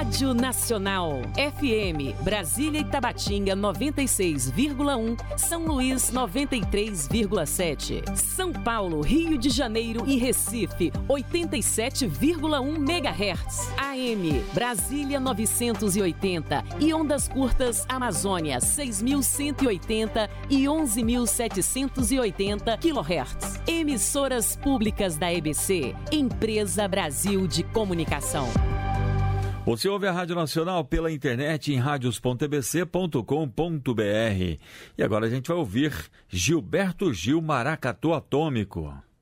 Rádio Nacional. FM, Brasília e Tabatinga 96,1, São Luís 93,7. São Paulo, Rio de Janeiro e Recife 87,1 MHz. AM, Brasília 980 e ondas curtas Amazônia 6.180 e 11.780 kHz. Emissoras públicas da EBC, Empresa Brasil de Comunicação. Você ouve a Rádio Nacional pela internet em radios.ebc.com.br. E agora a gente vai ouvir Gilberto Gil, Maracatu Atômico.